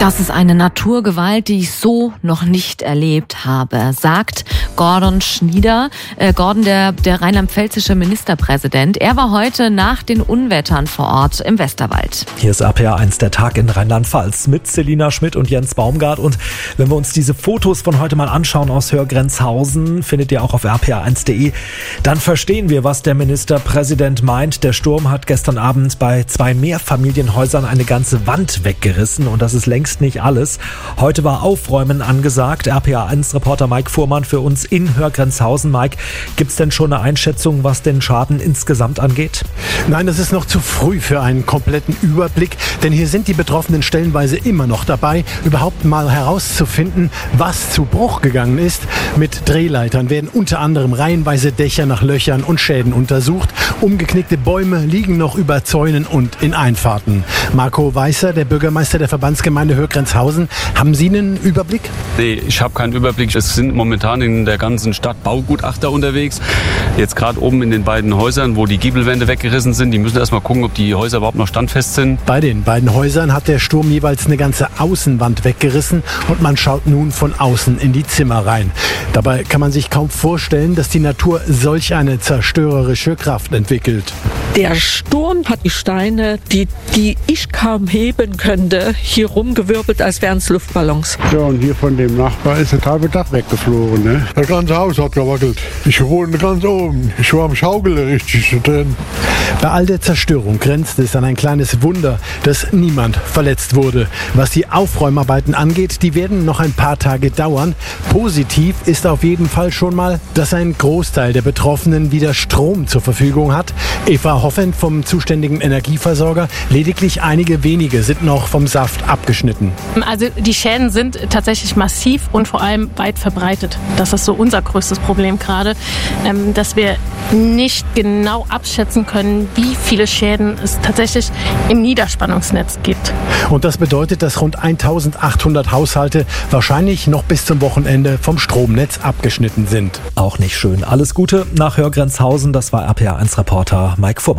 Das ist eine Naturgewalt, die ich so noch nicht erlebt habe, sagt Gordon Schnieder, der rheinland-pfälzische Ministerpräsident. Er war heute nach den Unwettern vor Ort im Westerwald. Hier ist RPA1, der Tag in Rheinland-Pfalz mit Selina Schmidt und Jens Baumgart. Und wenn wir uns diese Fotos von heute mal anschauen aus Hörgrenzhausen, findet ihr auch auf rpa1.de, dann verstehen wir, was der Ministerpräsident meint. Der Sturm hat gestern Abend bei 2 Mehrfamilienhäusern eine ganze Wand weggerissen und das ist längst nicht alles. Heute war Aufräumen angesagt. RPA1-Reporter Mike Fuhrmann für uns in Hörgrenzhausen. Mike, gibt es denn schon eine Einschätzung, was den Schaden insgesamt angeht? Nein, das ist noch zu früh für einen kompletten Überblick, denn hier sind die Betroffenen stellenweise immer noch dabei, überhaupt mal herauszufinden, was zu Bruch gegangen ist. Mit Drehleitern werden unter anderem reihenweise Dächer nach Löchern und Schäden untersucht. Umgeknickte Bäume liegen noch über Zäunen und in Einfahrten. Marco Weißer, der Bürgermeister der Verbandsgemeinde Hörgrenzhausen, haben Sie einen Überblick? Nee, ich habe keinen Überblick. Es sind momentan in der ganzen Stadt Baugutachter unterwegs. Jetzt gerade oben in den beiden Häusern, wo die Giebelwände weggerissen sind. Die müssen erst mal gucken, ob die Häuser überhaupt noch standfest sind. Bei den beiden Häusern hat der Sturm jeweils eine ganze Außenwand weggerissen und man schaut nun von außen in die Zimmer rein. Dabei kann man sich kaum vorstellen, dass die Natur solch eine zerstörerische Kraft entwickelt. Der Sturm hat die Steine, die ich kaum heben könnte, hier rumgewirbelt, als wären es Luftballons. Ja, und hier von dem Nachbar ist das halbe Dach weggeflogen. Ne? Das ganze Haus hat gewackelt. Ich wohne ganz oben. Ich war am Schaukeln richtig drin. Bei all der Zerstörung grenzt es an ein kleines Wunder, dass niemand verletzt wurde. Was die Aufräumarbeiten angeht, die werden noch ein paar Tage dauern. Positiv ist auf jeden Fall schon mal, dass ein Großteil der Betroffenen wieder Strom zur Verfügung hat. Eva Hoffend vom zuständigen Energieversorger, lediglich einige wenige sind noch vom Saft abgeschnitten. Also die Schäden sind tatsächlich massiv und vor allem weit verbreitet. Das ist so unser größtes Problem gerade, dass wir nicht genau abschätzen können, wie viele Schäden es tatsächlich im Niederspannungsnetz gibt. Und das bedeutet, dass rund 1800 Haushalte wahrscheinlich noch bis zum Wochenende vom Stromnetz abgeschnitten sind. Auch nicht schön. Alles Gute nach Hörgrenzhausen. Das war RPA1-Reporter Mike Fuhrmann.